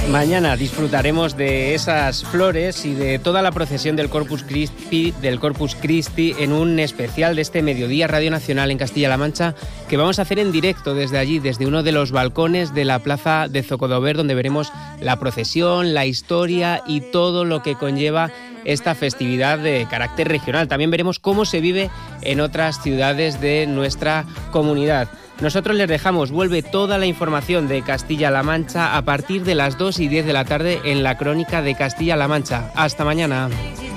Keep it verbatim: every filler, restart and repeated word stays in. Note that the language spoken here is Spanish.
Mañana disfrutaremos de esas flores y de toda la procesión del Corpus Christi, del Corpus Christi en un especial de este Mediodía Radio Nacional en Castilla-La Mancha que vamos a hacer en directo desde allí, desde uno de los balcones de la plaza de Zocodover, donde veremos la procesión, la historia y todo lo que conlleva esta festividad de carácter regional. También veremos cómo se vive en otras ciudades de nuestra comunidad. Nosotros les dejamos, vuelve toda la información de Castilla-La Mancha a partir de las dos y diez de la tarde en la Crónica de Castilla-La Mancha. Hasta mañana.